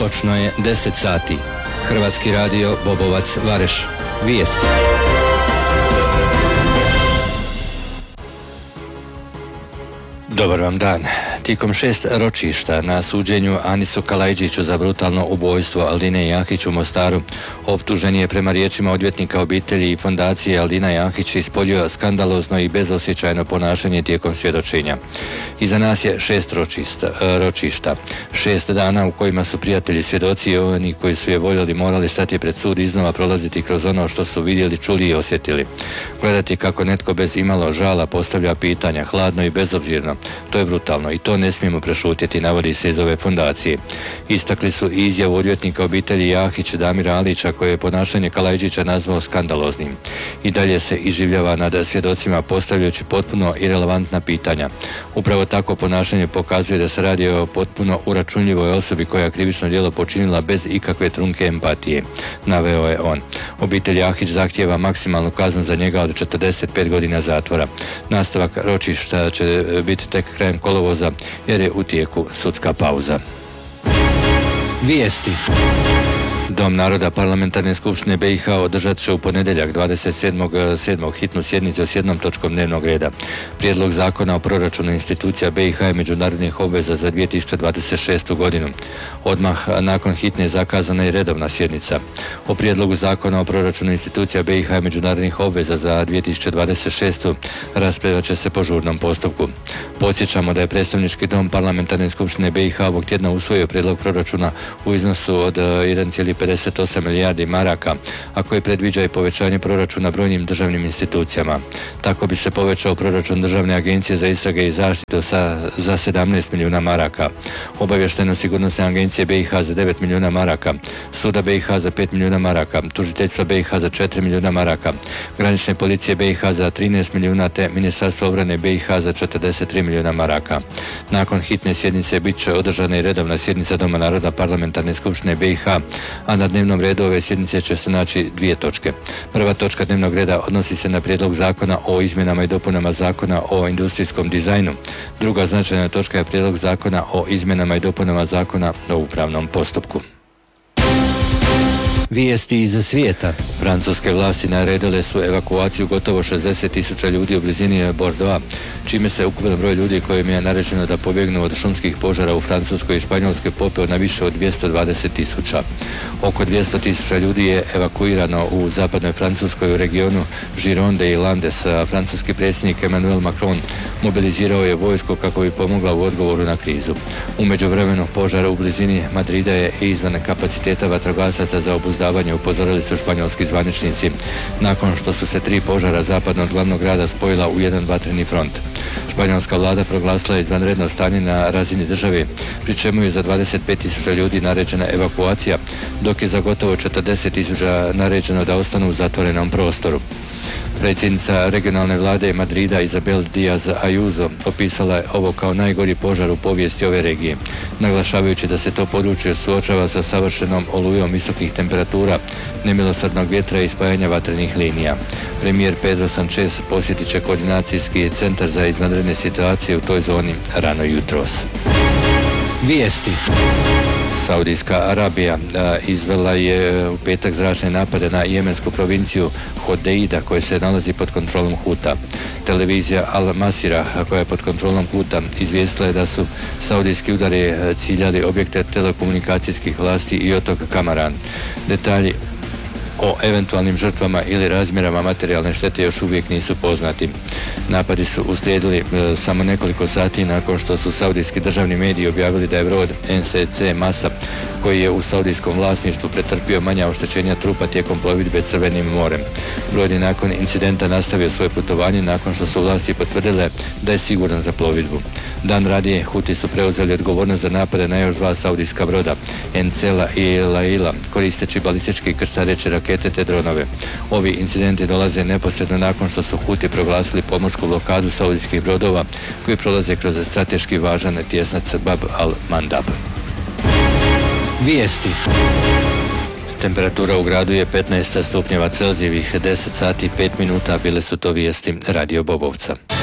Točno je 10 sati. Hrvatski radio Bobovac Vareš. Vijesti. Dobar vam dan. Tijekom 6 ročišta na suđenju Anisu Kalajđiću za brutalno ubojstvo Aldine Jahić u Mostaru, optužen je prema riječima odvjetnika obitelji i fondacije Aldina Jahić ispoljio skandalozno i bezosjećajno ponašanje tijekom svjedočenja. Iza nas je 6 ročišta. 6 dana u kojima su prijatelji, svjedoci i oni koji su je voljeli morali stati pred sud i iznova prolaziti kroz ono što su vidjeli, čuli i osjetili. Gledati kako netko bez imalo žala postavlja pitanja, hladno i bezobzirno. To je brutalno i to ne smijemo prešutjeti, navodi se iz ove fondacije. Istakli su i izjavu odvjetnika obitelji Jahić Damira Alića, koje je ponašanje Kalajđića nazvao skandaloznim. I dalje se iživljava nad svjedocima postavljajući potpuno irelevantna pitanja. Upravo tako ponašanje pokazuje da se radi o potpuno uračunljivoj osobi koja je krivično djelo počinila bez ikakve trunke empatije, naveo je on. Obitelj Jahić zahtijeva maksimalnu kaznu za njega od 45 godina zatvora. Nastavak ročišta će biti tek krajem kolovoza jer je u tijeku sudska pauza. Vijesti. Dom naroda Parlamentarne skupštine BiH održat će u ponedjeljak 27.7. hitnu sjednicu s jednom točkom dnevnog reda. Prijedlog zakona o proračunu institucija BiH i međunarodnih obveza za 2026. godinu. Odmah nakon hitne zakazana je redovna sjednica. O prijedlogu zakona o proračunu institucija BiH i međunarodnih obveza za 2026. raspravljat će se po žurnom postupku. Podsjećamo da je predstavnički dom Parlamentarne skupštine BiH ovog tjedna usvojio prijedlog proračuna u iznosu od 1,58 milijardi maraka, a koji predviđa i povećanje proračuna brojnim državnim institucijama. Tako bi se povećao proračun Državne agencije za istrage i zaštitu za 17 milijuna maraka, Obavještajno-sigurnosne agencije BiH za 9 milijuna maraka, Suda BiH za 5 milijuna maraka, Tužiteljstva BiH za 4 milijuna maraka, Granične policije BiH za 13 milijuna te Ministarstvo obrane BiH za 43 milijuna maraka. Nakon hitne sjednice bit će održana i redovna sjednica Doma naroda Parlamentarne skupštine BiH, a na dnevnom redu ove sjednice će se naći 2 točke. Prva točka dnevnog reda odnosi se na prijedlog zakona o izmjenama i dopunama zakona o industrijskom dizajnu. Druga značajna točka je prijedlog zakona o izmjenama i dopunama zakona o upravnom postupku. Vijesti iz svijeta. Francuske vlasti naredile su evakuaciju gotovo 60.000 ljudi u blizini Bordeauxa, čime se ukupan broj ljudi kojim je naređeno da pobjegnu od šumskih požara u Francuskoj i Španjolskoj popeo na više od 220.000. Oko 200.000 ljudi je evakuirano u zapadnoj Francuskoj u regionu Gironde i Landes. Francuski predsjednik Emmanuel Macron mobilizirao je vojsku kako bi pomogla u odgovoru na krizu. U međuvremenu požar u blizini Madrida je izvan kapaciteta vatrogasaca za obuzdavanje, upozorili su španjolski zvaničnici, nakon što su se 3 požara zapadno od glavnog grada spojila u jedan vatreni front. Španjolska vlada proglasila je izvanredno stanje na razini države, pri čemu je za 25.000 ljudi naređena evakuacija, dok je za gotovo 40.000 naređeno da ostanu u zatvorenom prostoru. Predsjednica regionalne vlade Madrida Isabel Díaz Ayuso opisala je ovo kao najgori požar u povijesti ove regije, naglašavajući da se to područje suočava sa savršenom olujom visokih temperatura, nemilosrdnog vjetra i spajanja vatrenih linija. Premijer Pedro Sanchez posjetit će koordinacijski centar za izvanredne situacije u toj zoni rano jutros. Vijesti. Saudijska Arabija izvela je u petak zračne napade na jemensku provinciju Hodeida koja se nalazi pod kontrolom Huta. Televizija Al Masira koja je pod kontrolom Huta izvijestila je da su saudijski udari ciljali objekte telekomunikacijskih vlasti i otok Kamaran. Detalji o eventualnim žrtvama ili razmjerama materijalne štete još uvijek nisu poznati. Napadi su uslijedili samo nekoliko sati nakon što su saudijski državni mediji objavili da je brod NCC Masa, koji je u saudijskom vlasništvu, pretrpio manja oštećenja trupa tijekom plovidbe Crvenim morem. Brod je nakon incidenta nastavio svoje putovanje nakon što su vlasti potvrdile da je siguran za plovidbu. Dan radije Huti su preuzeli odgovornost za napade na još 2 saudijska broda, Encela i Laila, koristeći balistički krstareće rakete te dronove. Ovi incidenti dolaze neposredno nakon što su Huti proglasili pomorsku blokadu saudijskih brodova koji prolaze kroz strateški važan tjesnac Bab al-Mandab. Vijesti. Temperatura u gradu je 15 stupnjeva Celzijevih, 10 sati 5 minuta, bile su to vijesti Radio Bobovca.